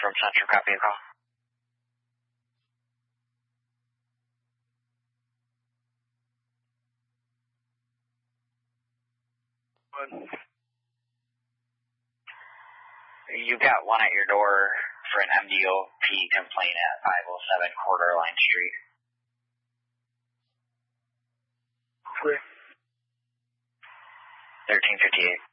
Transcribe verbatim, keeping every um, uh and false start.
from Central, copy your call. You've got one at your door for an M D O P complaint at five oh seven Corridor Line Street. Clear. thirteen fifty-eight.